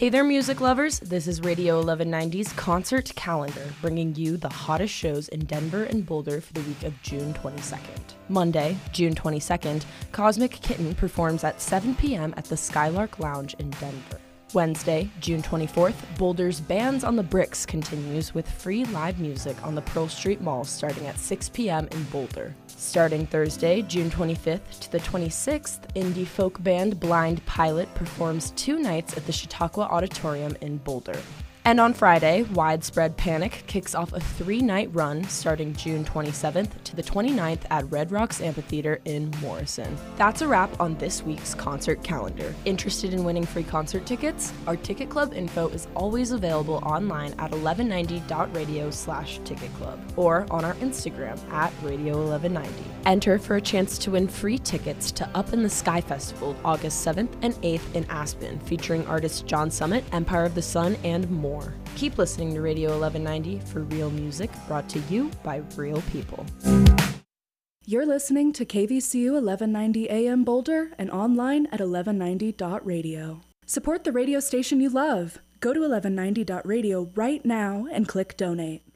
Hey there, music lovers. This is Radio 1190's Concert Calendar, bringing you the hottest shows in Denver and Boulder for the week of June 22nd. Monday, June 22nd, Cosmic Kitten performs at 7 p.m. at the Skylark Lounge in Denver. Wednesday, June 24th, Boulder's Bands on the Bricks continues with free live music on the Pearl Street Mall starting at 6 p.m. in Boulder. Starting Thursday, June 25th to the 26th, indie folk band Blind Pilot performs 2 nights at the Chautauqua Auditorium in Boulder. And on Friday, Widespread Panic kicks off a 3-night run starting June 27th to the 29th at Red Rocks Amphitheater in Morrison. That's a wrap on this week's concert calendar. Interested in winning free concert tickets? Our Ticket Club info is always available online at 1190.radio/ticketclub or on our Instagram at Radio1190. Enter for a chance to win free tickets to Up in the Sky Festival August 7th and 8th in Aspen, featuring artists John Summit, Empire of the Sun, and more. Keep listening to Radio 1190 for real music brought to you by real people. You're listening to KVCU 1190 AM Boulder and online at 1190.radio. Support the radio station you love. Go to 1190.radio right now and click donate.